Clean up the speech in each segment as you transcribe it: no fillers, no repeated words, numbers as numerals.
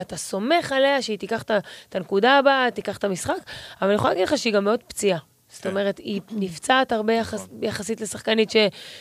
אתה סומך עליה שהיא תיקח את הנקודה הבאה, תיקח את המשחק, אבל אני יכולה להגיד לך שהיא גם מאוד פציעה. זאת אומרת, היא נפצעת הרבה יחסית לשחקנית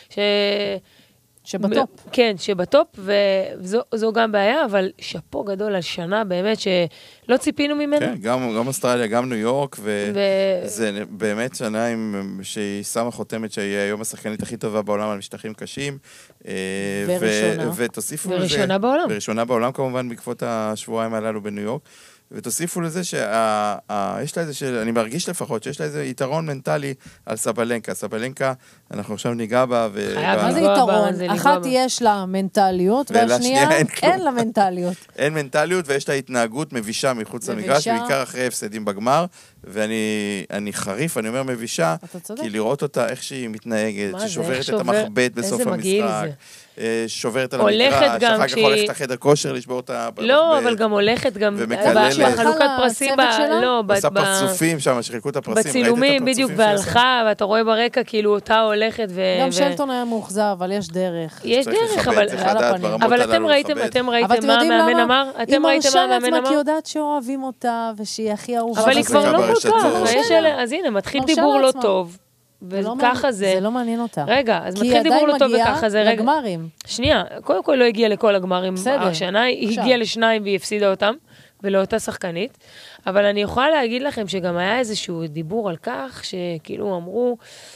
שבטופ. כן, שבטופ, וזו גם בעיה, אבל שפו גדול על שנה באמת שלא ציפינו ממנו. כן, גם אוסטרליה, גם ניו יורק, וזה באמת שנה שהיא שמה חותמת שהיא היום השחקנית הכי טובה בעולם על משטחים קשים. וראשונה. ותוסיפו לזה... וראשונה בעולם. וראשונה בעולם כמובן בעקבות השבועיים הללו בניו יורק. ותוסיפו לזה שיש לה איזה, אני מרגיש לפחות, שיש לה איזה יתרון מנטלי על סבלנקה. סבלנקה, אנחנו עכשיו ניגע בה. מה זה יתרון? אחת יש לה מנטליות, והשנייה אין לה מנטליות. אין מנטליות, ויש לה התנהגות מבישה מחוץ למגרש, בעיקר אחרי הפסדים בגמר, ואני חריף, אני אומר מבישה, כי לראות אותה איך שהיא מתנהגת, ששוברת את המחבט בסוף המשחק, שוברת על המגרש, אחר כך הולכת לחדר כושר לשבור אותה. לא, אבל גם הולכת גם בחלוקת פרסים, עושה פרצופים שם, שחילקו את הפרסים. בצילומים בדיוק, והלכה, ואתה רואה ברקע כאילו אותה הולכת. גם שלטון היה מאוכזב, אבל יש דרך. יש דרך, אבל אתם ראיתם מה המאמן אמר? היא מרשה לעצמה כי יודעת שאוהבים אותה, ושהיא הכי אהובה. אבל היא כבר לא כל כך. אז הנה, מתחיל דיבור לא טוב. וככה זה... זה לא מעניין אותה. רגע, אז מתחיל דיבור לא טוב וככה זה... כי היא עדיין מגיעה לגמרים. שנייה, קודם כל לא הגיעה לכל הגמרים השנה, היא הגיעה לשניים והיא הפסידה אותם, ולאותה שחקנית, אבל אני יכולה להגיד לכם שגם היה איזשהו דיבור על כך, שכאילו אמרו,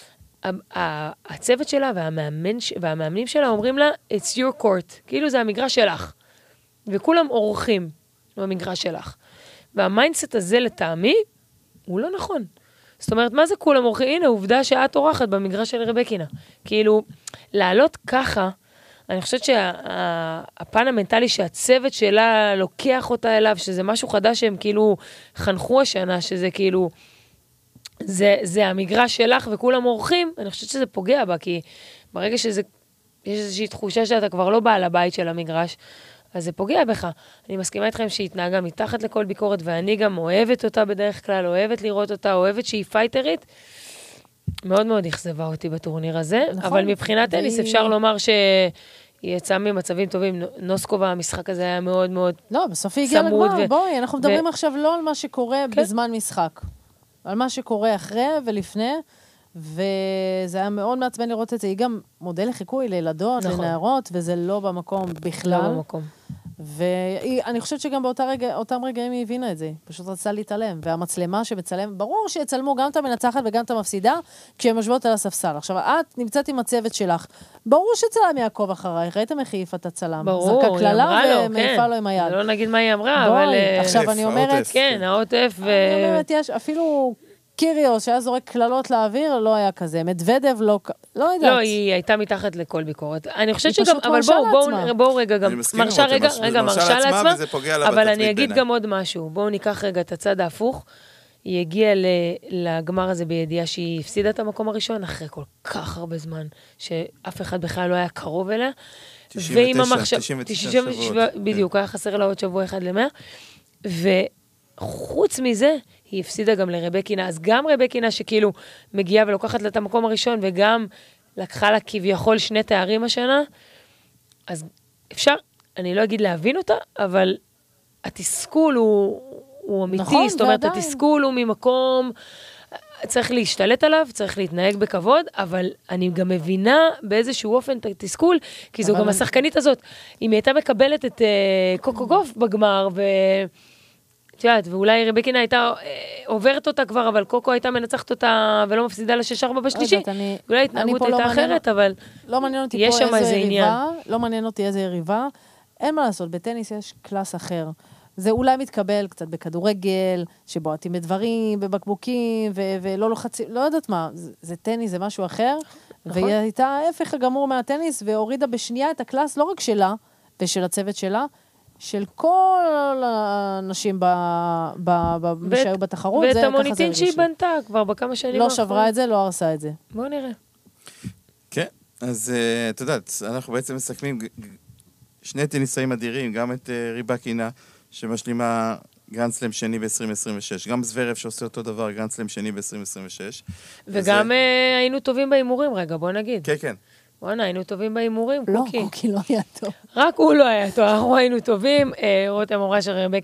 הצוות שלה והמאמנים שלה אומרים לה, it's your court, כאילו זה המגרש שלך, וכולם אורחים במגרש שלך. והמיינדסט הזה לטעמי, הוא לא נכון. זאת אומרת, מה זה כולם אורחים? הנה, עובדה שאת אורחת במגרש של רבקינה. כאילו, לעלות ככה, אני חושבת שהפן המנטלי שהצוות שלה לוקח אותה אליו, שזה משהו חדש שהם כאילו חנכו השנה, שזה כאילו, זה המגרש שלך וכולם אורחים, אני חושבת שזה פוגע בה, כי ברגע יש איזושהי תחושה שאתה כבר לא בעל הבית של המגרש, אז זה פוגע בך. אני מסכימה איתכם שהיא התנהגה מתחת לכל ביקורת, ואני גם אוהבת אותה בדרך כלל, אוהבת לראות אותה, אוהבת שהיא פייטרית. מאוד מאוד אכזבה אותי בטורניר הזה, נכון, אבל מבחינת טניס אפשר לומר שהיא יצאה ממצבים טובים. נוסקובה, המשחק הזה היה מאוד מאוד צמוד. לא, בסוף היא הגיעה לגמר. בואי, אנחנו מדברים עכשיו לא על מה שקורה בזמן משחק, על מה שקורה אחרי ולפני, וזה היה מאוד מעצבן לראות את זה. היא גם מודל לחיקוי לילדות, לנערות, וזה לא במקום בכלל. לא במקום. ואני חושבת שגם באותם רגעים היא הבינה את זה. פשוט רצתה להתעלם. והמצלמה שמצלם, ברור שיצלמו גם את המנצחת וגם את המפסידה, כשהן יושבות על הספסל. עכשיו, את נמצאת עם הצוות שלך. ברור שצלם יעקוב אחרייך. ראיתם איך העיפה את הצלם? ברור, זרקה כללה ומעיפה לו עם היד. לא נגיד מה היא אמרה, אבל... עכשיו אני אומרת... כן, העוטף ו... אני אומרת, יש אפילו... קיריוס, שהיה זורק כללות לאוויר, לא היה כזה. מדוודב, לא יודעת. לא, היא הייתה מתחת לכל ביקורת. אני חושבת שגם, אבל בואו רגע, גם מרשה לעצמה, אבל אני אגיד גם עוד משהו. בואו ניקח רגע את הצד ההפוך. היא הגיעה לגמר הזה בידיעה שהיא הפסידה את המקום הראשון, אחרי כל כך הרבה זמן, שאף אחד בכלל לא היה קרוב אליה. 99 שבועות. בדיוק, היה חסר לה עוד שבוע אחד ל100. וחוץ מזה, היא הפסידה גם לרבקינה, אז גם רבקינה שכאילו מגיעה ולוקחת לה את המקום הראשון, וגם לקחה לה כביכול 2 תארים השנה, אז אפשר, אני לא אגיד להבין אותה, אבל התסכול הוא אמיתי, נכון, זאת אומרת, התסכול הוא ממקום, צריך להשתלט עליו, צריך להתנהג בכבוד, אבל אני גם מבינה באיזשהו אופן את התסכול, כי זו גם השחקנית הזאת, אם היא הייתה מקבלת את קוקו גוף בגמר, ואולי רבקינה הייתה עוברת אותה כבר, אבל קוקו הייתה מנצחת אותה ולא מפסידה ל6-4 בשלישי. אולי ההתנהגות הייתה אחרת, אבל יש שם איזה עניין. לא מעניין אותי איזה יריבה. אין מה לעשות, בטניס יש קלאס אחר. זה אולי מתקבל קצת בכדורגל, שבועטים בדברים, בבקבוקים, ולא לוחצים, לא יודעת מה. זה טניס, זה משהו אחר. והיא הייתה ההפך הגמור מהטניס, והורידה בשנייה את הקלאס, לא רק שלה, ושל הצוות שלה, של כל האנשים שהיו בתחרות. ואת המוניטין שהיא בנתה כבר בכמה שנים. לא שברה את זה, לא הרסה את זה. בואו נראה. כן, אז את יודעת, אנחנו בעצם מסכמים 2 טניסאים אדירים, גם את רבקינה, שמשלימה גרנדסלם שני ב-2026, גם זוורב שעושה אותו דבר, גרנדסלם שני ב-2026. וגם היינו טובים בהימורים, רגע, בואו נגיד. כן, כן. וואנה, היינו טובים בהימורים, לא, קוקי. קוקי לא היה טוב. רק הוא לא היה טוב, אנחנו היינו טובים. רותם אמרה שרבקה